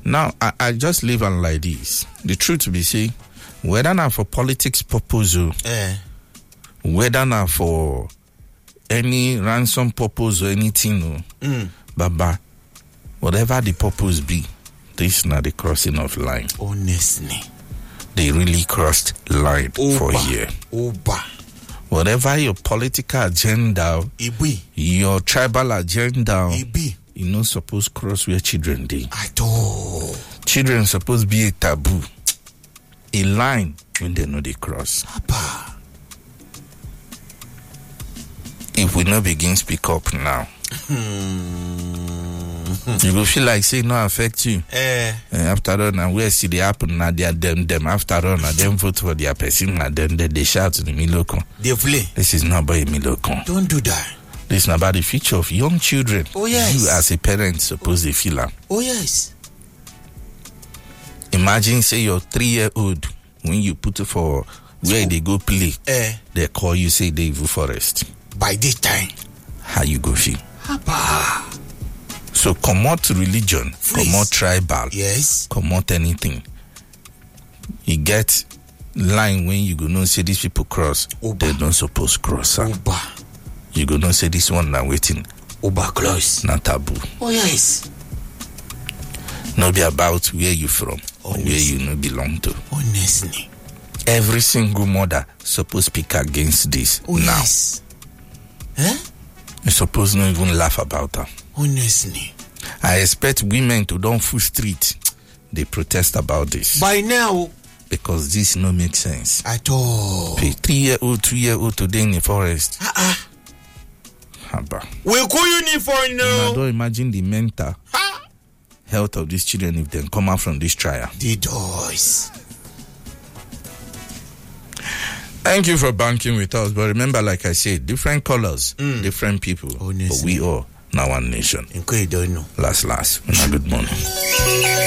Now, I just leave on like this. The truth be say, whether not for politics purpose, whether not for any ransom purpose or anything, Baba, whatever the purpose be, this is not the crossing of line. Honestly. They really crossed line for here. Whatever your political agenda, your tribal agenda, you not supposed to cross where children dey. At all. Children supposed to be a taboo. A line when they know they cross. Papa. If we not begin speak up now, you will feel like say no affect you. After all, now where see the happen now they are them. After all, now them vote for their person, now then they shout to the Miloko. They play. This is not about a Miloko. Don't do that. This is not about the future of young children. Oh yes. You as a parent supposed to feel that. Oh yes. Imagine say your 3-year-old when you put it for where they go play, they call you say they evil forest. By this time, how you go feel? Papa. So come out to religion, come out tribal, yes, come out anything. You get line when you go no say these people cross, they don't suppose cross. You go no say this one now waiting. Close. Not taboo. Oh yes. Not be about where you from or where you no belong to. Honestly. Every single mother supposed speak against this now. Yes. You suppose not even laugh about that. Honestly. I expect women to don't full street. They protest about this. By now. Because this no make sense. At all. 3-year-old, 2-year-old today in the forest. Haba. We call uniform now. I don't imagine the mental health of these children if they come out from this trial. The doors. Thank you for banking with us. But remember, like I said, different colors, different people. Honestly. But we all now one nation. Last. Good morning.